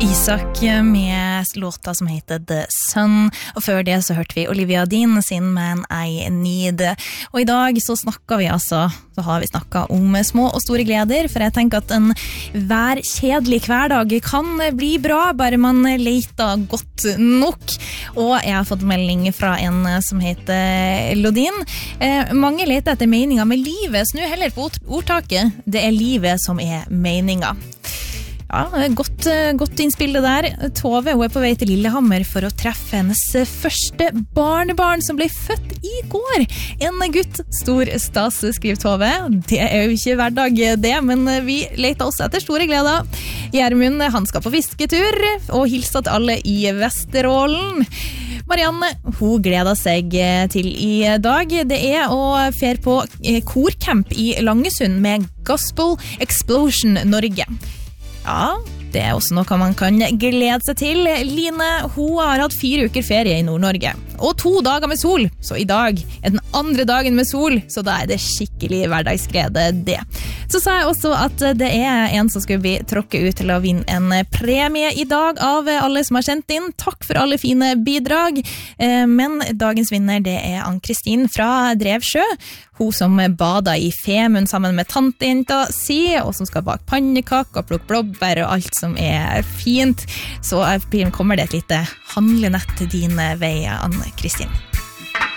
Isak med låta som heter The Sun, og før det så hørte vi Olivia Dean sin Man I Need. Og i dag så har vi snakket om små og store gleder, for jeg tenker at en kjedelig hverdag kan bli bra, bare man leter godt nok. Og jeg har fått melding fra en som heter Lodin. Mange leter etter meninger med livet, snu heller på ordtaket. Det er livet som er meninga. Ja, godt innspill det der. Tove, hun er på vei til Lillehammer for å treffe hennes første barnebarn som ble født i går. En gutt, stor stas, skriver Tove. Det er jo ikke hverdag det, men vi leter også etter store gleder. Gjermund, han skal på fisketur, og hilser til alle i Vesterålen. Marianne, hun gleder seg til i dag. Det er å fere på korcamp i Langesund med Gospel Explosion Norge. Ja, det er også noe man kan glede seg til. Line, hun har hatt 4 uker ferie i Nord-Norge, og 2 dager med sol. Så i dag er den andre dagen med sol, så da er det skikkelig hverdagsglede det. Så sa jeg også at det er en som skulle bli tråkket ut til å vinne en premie i dag av alle som har sendt inn. Takk for alle fine bidrag. Men dagens vinner, det er Ann-Kristin fra Drevsjø. Hun som bada i Femund sammen med tantejenta si, og som skal bake pannekake og plukke blåbær og alt som er fint. Så kommer det et lite handlenett til dine veier, Ann-Kristin.